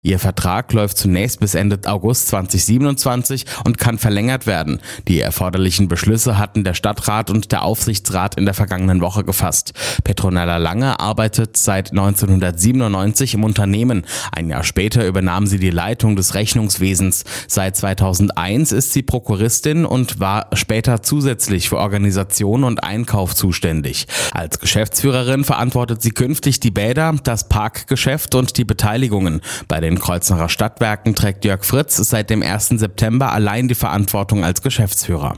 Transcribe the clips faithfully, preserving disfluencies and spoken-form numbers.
Ihr Vertrag läuft zunächst bis Ende August zweitausendsiebenundzwanzig und kann verlängert werden. Die erforderlichen Beschlüsse hatten der Stadtrat und der Aufsichtsrat in der vergangenen Woche gefasst. Petronella Lange arbeitet seit neunzehnhundertsiebenundneunzig im Unternehmen. Ein Jahr später übernahm sie die Leitung des Rechnungswesens. Seit zweitausendeins ist sie Prokuristin und war später zusätzlich für Organisation und Einkauf zuständig. Als Geschäftsführerin verantwortet sie künftig die Bäder, das Parkgeschäft und die Beteiligungen. Bei den Kreuznacher Stadtwerken trägt Jörg Fritz seit dem ersten September allein die Verantwortung als Geschäftsführer.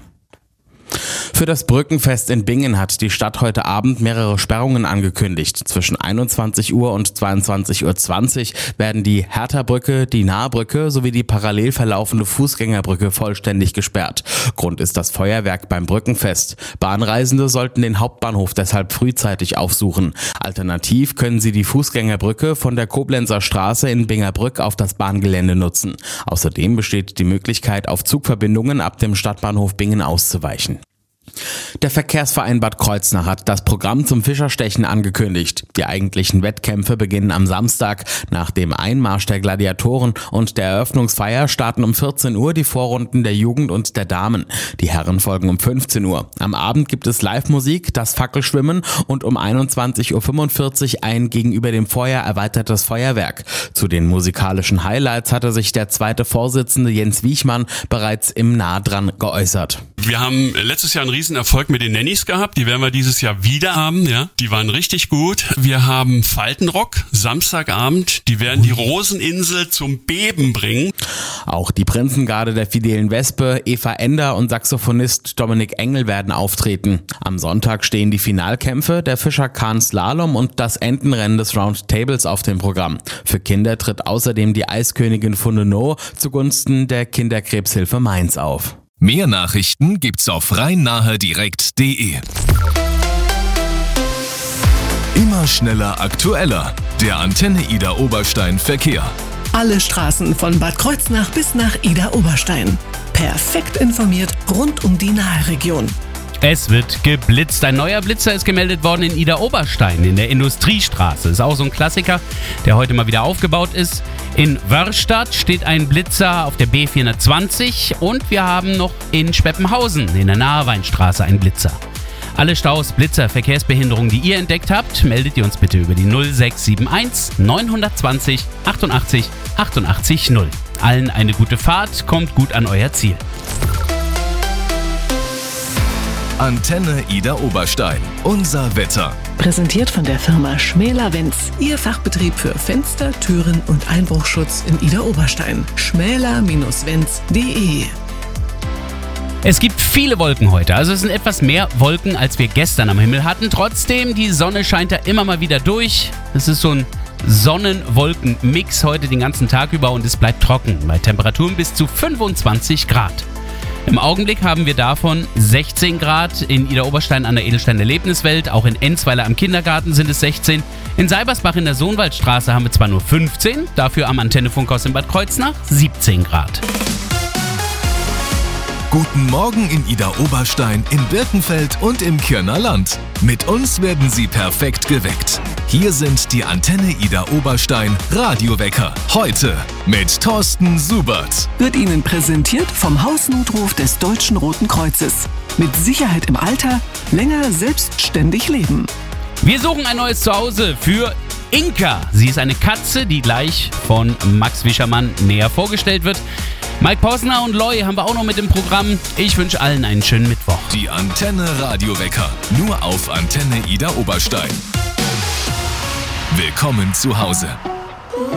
Für das Brückenfest in Bingen hat die Stadt heute Abend mehrere Sperrungen angekündigt. Zwischen einundzwanzig Uhr und zweiundzwanzig Uhr zwanzig werden die Hertha-Brücke, die Nahbrücke sowie die parallel verlaufende Fußgängerbrücke vollständig gesperrt. Grund ist das Feuerwerk beim Brückenfest. Bahnreisende sollten den Hauptbahnhof deshalb frühzeitig aufsuchen. Alternativ können sie die Fußgängerbrücke von der Koblenzer Straße in Bingerbrück auf das Bahngelände nutzen. Außerdem besteht die Möglichkeit, auf Zugverbindungen ab dem Stadtbahnhof Bingen auszuweichen. Der Verkehrsverein Bad Kreuznach hat das Programm zum Fischerstechen angekündigt. Die eigentlichen Wettkämpfe beginnen am Samstag. Nach dem Einmarsch der Gladiatoren und der Eröffnungsfeier starten um vierzehn Uhr die Vorrunden der Jugend und der Damen. Die Herren folgen um fünfzehn Uhr. Am Abend gibt es Live-Musik, das Fackelschwimmen und um einundzwanzig Uhr fünfundvierzig ein gegenüber dem Vorjahr erweitertes Feuerwerk. Zu den musikalischen Highlights hatte sich der zweite Vorsitzende Jens Wiechmann bereits im Nahdran geäußert. Wir haben letztes Jahr einen riesen Erfolg mit den Nannies gehabt, die werden wir dieses Jahr wieder haben, ja. Die waren richtig gut. Wir haben Faltenrock, Samstagabend, die werden die Roseninsel zum Beben bringen. Auch die Prinzengarde der Fidelen Wespe, Eva Ender und Saxophonist Dominik Engel werden auftreten. Am Sonntag stehen die Finalkämpfe, der Fischer-Kahn Slalom und das Entenrennen des Round Tables auf dem Programm. Für Kinder tritt außerdem die Eiskönigin Fundeno zugunsten der Kinderkrebshilfe Mainz auf. Mehr Nachrichten gibt's auf rhein-nahe direkt punkt de. Immer schneller, aktueller. Der Antenne Idar Oberstein Verkehr. Alle Straßen von Bad Kreuznach bis nach Idar Oberstein. Perfekt informiert rund um die Naheregion. Es wird geblitzt. Ein neuer Blitzer ist gemeldet worden in Idar Oberstein in der Industriestraße. Ist auch so ein Klassiker, der heute mal wieder aufgebaut ist. In Wörrstadt steht ein Blitzer auf der B vierhundertzwanzig und wir haben noch in Speppenhausen in der Naheweinstraße einen Blitzer. Alle Staus, Blitzer, Verkehrsbehinderungen, die ihr entdeckt habt, meldet ihr uns bitte über die null sechs sieben eins neun zwei null achtundachtzig achtundachtzig null. Allen eine gute Fahrt, kommt gut an euer Ziel. Antenne Idar Oberstein. Unser Wetter. Präsentiert von der Firma Schmäler-Wenz. Ihr Fachbetrieb für Fenster, Türen und Einbruchschutz in Idar Oberstein. schmäler Bindestrich wenz punkt de. Es gibt viele Wolken heute, also es sind etwas mehr Wolken, als wir gestern am Himmel hatten. Trotzdem, die Sonne scheint da immer mal wieder durch. Es ist so ein Sonnen-Wolken-Mix heute den ganzen Tag über und es bleibt trocken bei Temperaturen bis zu fünfundzwanzig Grad. Im Augenblick haben wir davon sechzehn Grad in Idar Oberstein an der Edelstein Erlebniswelt, auch in Enzweiler am Kindergarten sind es sechzehn. In Seibersbach in der Sohnwaldstraße haben wir zwar nur fünfzehn, dafür am Antennefunkhaus in Bad Kreuznach siebzehn Grad. Guten Morgen in Idar Oberstein, in Birkenfeld und im Kirner Land. Mit uns werden Sie perfekt geweckt. Hier sind die Antenne Idar Oberstein Radiowecker. Heute mit Thorsten Subert. Wird Ihnen präsentiert vom Hausnotruf des Deutschen Roten Kreuzes. Mit Sicherheit im Alter, länger selbstständig leben. Wir suchen ein neues Zuhause für Inka. Sie ist eine Katze, die gleich von Max Wischermann näher vorgestellt wird. Mike Posner und Loy haben wir auch noch mit im Programm. Ich wünsche allen einen schönen Mittwoch. Die Antenne Radiowecker. Nur auf Antenne Idar Oberstein. Willkommen zu Hause.